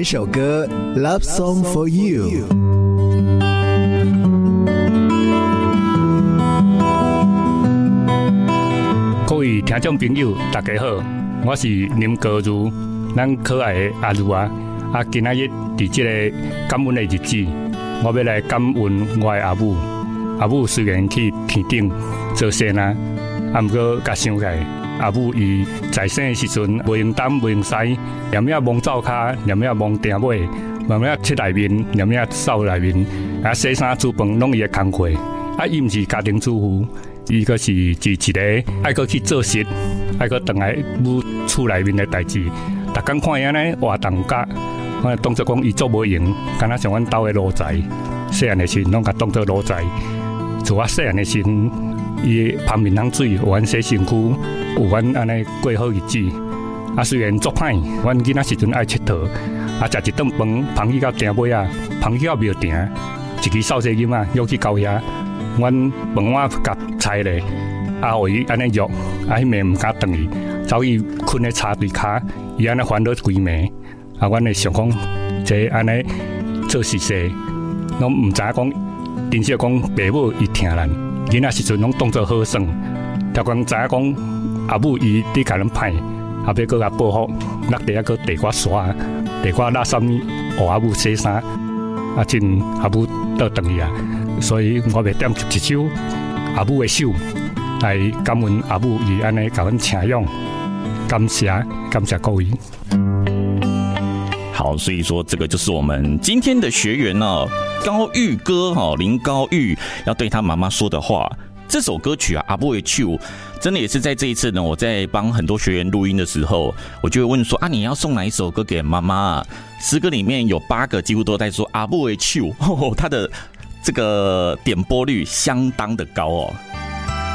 首歌 Love Song for You。 各位听众朋友大家好，我是林高如，咱可爱的阿如啊。今仔日伫这个感恩的日子，我要来感恩我的阿母。阿母虽然去天顶做仙啊，毋过甲想起来，阿母伊在生的时阵无用担无用西，念念忙灶骹，念念忙订尾，念念出内面，念念扫内面，洗衫煮饭拢伊的工课。伊毋是家庭主妇，伊个是一个爱去去做事，爱去回来母厝内面的代志。逐工看伊安尼活动甲，我当作讲伊做无用，敢若像阮兜的老宅，细汉的时拢甲当作老宅。从我细汉的时，伊旁边通水，有阮洗身躯，有阮安尼过好日子。虽然作歹，阮囡仔时阵爱佚佗，食一顿饭，捧去到鼎尾啊，捧去到庙埕，一支扫帚金啊，约去到遐，阮饭碗甲菜咧，互伊安尼约，迄暝毋敢转去，走去困咧茶堆骹，伊安尼烦恼规暝。阮会想讲，这安尼做实事，拢毋知影讲。真正讲爸母伊疼咱，囡仔时阵拢当作好耍，条讲知影讲阿母伊伫甲咱歹，后尾搁甲报复，落地搁地瓜刷，地瓜拉什么，学阿母洗衫，真阿母倒转去啊！所以我要点一首阿母的手来感恩阿母伊安尼甲阮请养，感谢各位。 好，所以说这个就是我们今天的学员呢，高玉哥林高玉要对他妈妈说的话。这首歌曲啊，阿母的手，真的也是在这一次呢，我在帮很多学员录音的时候，我就会问说你要送哪一首歌给妈妈啊？诗歌里面有8个几乎都在说阿母的手，他的这个点播率相当的高哦。